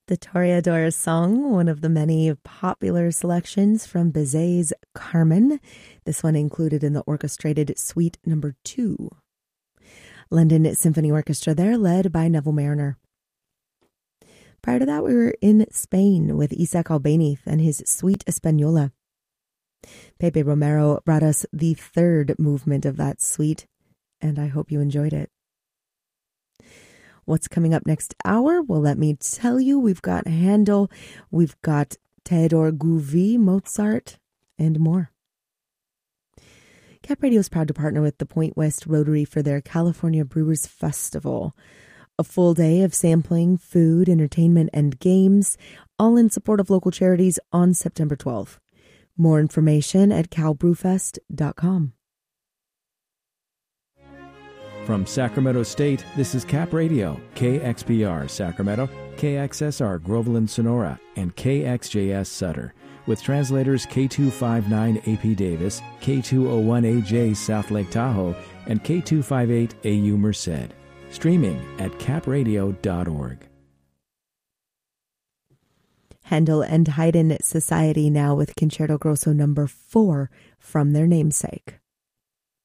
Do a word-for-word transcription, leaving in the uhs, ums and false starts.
The Toreador song, one of the many popular selections from Bizet's Carmen. This one included in the orchestrated Suite Number Two. London Symphony Orchestra there, led by Neville Mariner. Prior to that, we were in Spain with Isaac Albéniz and his Suite Española. Pepe Romero brought us the third movement of that suite, and I hope you enjoyed it. What's coming up next hour? Well, let me tell you, we've got Handel, we've got Theodor Gouvi, Mozart, and more. Cap Radio is proud to partner with the Point West Rotary for their California Brewers Festival. A full day of sampling, food, entertainment, and games, all in support of local charities on September twelfth. More information at cal brew fest dot com. From Sacramento State, this is Cap Radio, K X P R Sacramento, K X S R Groveland Sonora, and K X J S Sutter, with translators K two fifty-nine A P Davis, K two oh one A J South Lake Tahoe, and K two fifty-eight A U Merced. Streaming at cap radio dot org. Handel and Haydn Society now with Concerto Grosso number four from their namesake.